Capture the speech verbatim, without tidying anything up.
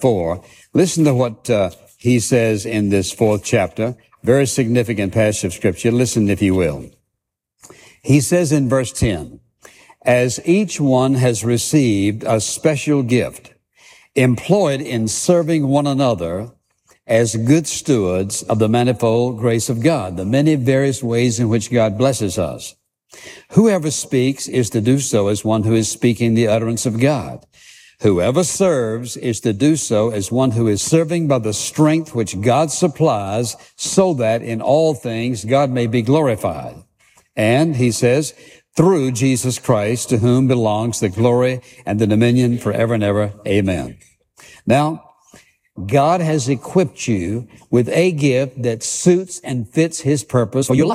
four. Listen to what uh, he says in this fourth chapter. Very significant passage of Scripture. Listen, if you will. He says in verse ten, as each one has received a special gift, employed in serving one another as good stewards of the manifold grace of God, the many various ways in which God blesses us. Whoever speaks is to do so as one who is speaking the utterance of God. Whoever serves is to do so as one who is serving by the strength which God supplies, so that in all things God may be glorified. And, he says, through Jesus Christ, to whom belongs the glory and the dominion forever and ever. Amen. Now, God has equipped you with a gift that suits and fits His purpose for your life.